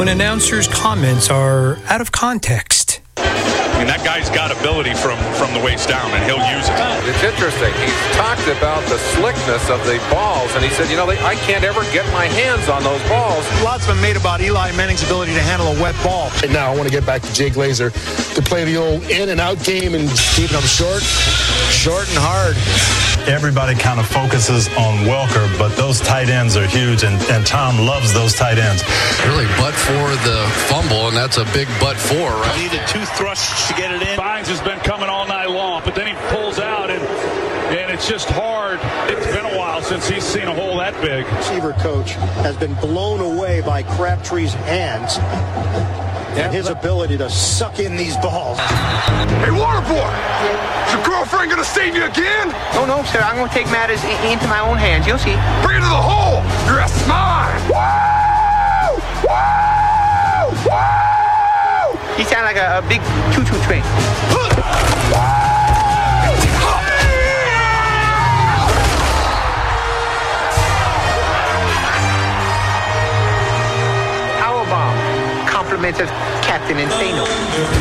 when announcers' comments are out of context. I mean, that guy's got ability from the waist down, and he'll use it. It's interesting. He's talked about the slickness of the balls, and he said, I can't ever get my hands on those balls. Lots been made about Eli Manning's ability to handle a wet ball. And now I want to get back to Jay Glazer to play the old in and out game and keeping them short and hard. Everybody kind of focuses on Welker, but those tight ends are huge, and Tom loves those tight ends. Really, but for the fumble, and that's a big but for, right? Needed 2 thrusts to get it in. Bynes has been coming all night long, but then he pulls out, and it's just hard. It's been a while since he's seen a hole that big. Receiver coach has been blown away by Crabtree's hands and his ability to suck in these balls. Hey, Waterboy! Is your girlfriend gonna save you again? Oh, no, sir. I'm gonna take matters into my own hands. You'll see. Bring it to the hole! You're a mine! Woo! Woo! Woo! You sound like a big choo-choo train. Powerbomb. Compliments of Captain Insano.